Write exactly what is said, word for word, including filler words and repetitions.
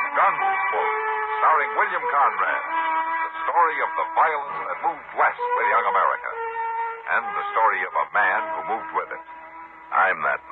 Gunsmoke, starring William Conrad. The story of the violence that moved west with young America. And the story of a man who moved with it. I'm that